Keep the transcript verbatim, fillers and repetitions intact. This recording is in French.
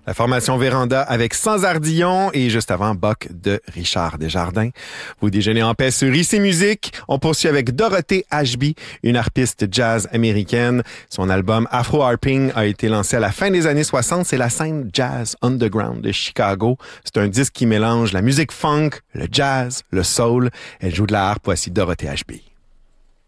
La formation Véranda avec Sans Ardillon et juste avant Boc de Richard Desjardins. Vous déjeunez en paix sur Ici Musique. On poursuit avec Dorothée Ashby, une harpiste jazz américaine. Son album Afro Harping a été lancé à la fin des années soixante. C'est la scène jazz underground de Chicago. C'est un disque qui mélange la musique funk, le jazz, le soul. Elle joue de la harpe. Voici Dorothée Ashby.